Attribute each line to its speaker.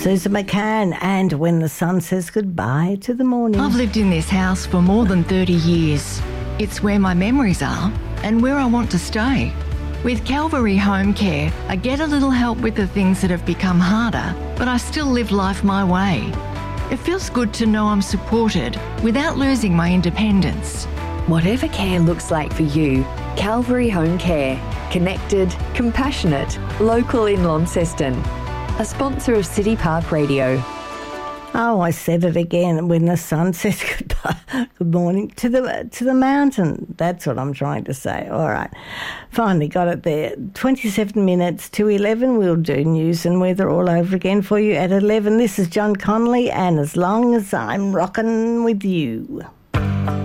Speaker 1: Susan McCann, and When the Sun Says Goodbye to the Morning.
Speaker 2: I've lived in this house for more than 30 years. It's where my memories are and where I want to stay. With Calvary Home Care, I get a little help with the things that have become harder, but I still live life my way. It feels good to know I'm supported without losing my independence.
Speaker 3: Whatever care looks like for you, Calvary Home Care. Connected, compassionate, local in Launceston. A sponsor of City Park Radio.
Speaker 1: Oh, I said it again. When the sun says goodbye, good morning to the mountain. That's what I'm trying to say. All right. Finally got it there. 27 minutes to 11. We'll do news and weather all over again for you at 11. This is John Connolly, and As Long as I'm Rockin' With You.